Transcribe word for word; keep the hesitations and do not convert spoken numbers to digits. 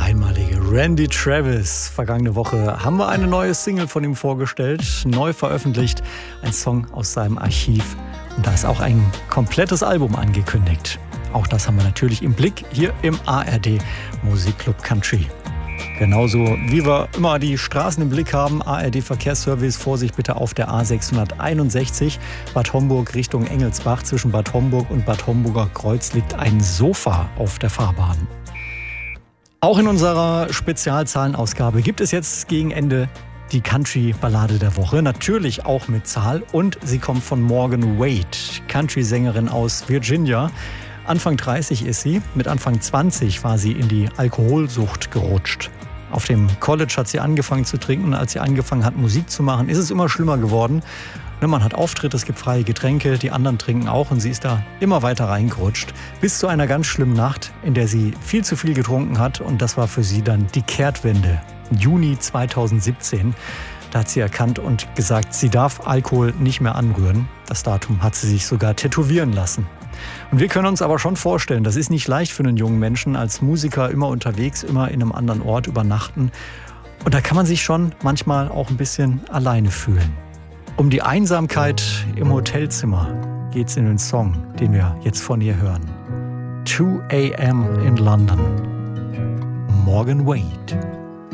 einmalige Randy Travis. Vergangene Woche haben wir eine neue Single von ihm vorgestellt, neu veröffentlicht, ein Song aus seinem Archiv. Und da ist auch ein komplettes Album angekündigt. Auch das haben wir natürlich im Blick hier im A R D Musikclub Country. Genauso wie wir immer die Straßen im Blick haben, A R D Verkehrsservice, Vorsicht bitte auf der A sechshunderteinundsechzig, Bad Homburg Richtung Engelsbach. Zwischen Bad Homburg und Bad Homburger Kreuz liegt ein Sofa auf der Fahrbahn. Auch in unserer Spezialzahlenausgabe gibt es jetzt gegen Ende die Country-Ballade der Woche, natürlich auch mit Zahl, und sie kommt von Morgan Wade, Country-Sängerin aus Virginia. Anfang dreißig ist sie, mit Anfang zwanzig war sie in die Alkoholsucht gerutscht. Auf dem College hat sie angefangen zu trinken, und als sie angefangen hat, Musik zu machen, ist es immer schlimmer geworden. Man hat Auftritte, es gibt freie Getränke, die anderen trinken auch, und sie ist da immer weiter reingerutscht. Bis zu einer ganz schlimmen Nacht, in der sie viel zu viel getrunken hat, und das war für sie dann die Kehrtwende. Juni zweitausendsiebzehn, da hat sie erkannt und gesagt, sie darf Alkohol nicht mehr anrühren. Das Datum hat sie sich sogar tätowieren lassen. Und wir können uns aber schon vorstellen, das ist nicht leicht für einen jungen Menschen, als Musiker immer unterwegs, immer in einem anderen Ort übernachten. Und da kann man sich schon manchmal auch ein bisschen alleine fühlen. Um die Einsamkeit im Hotelzimmer geht's in den Song, den wir jetzt von ihr hören. two a m in London. Morgan Wade.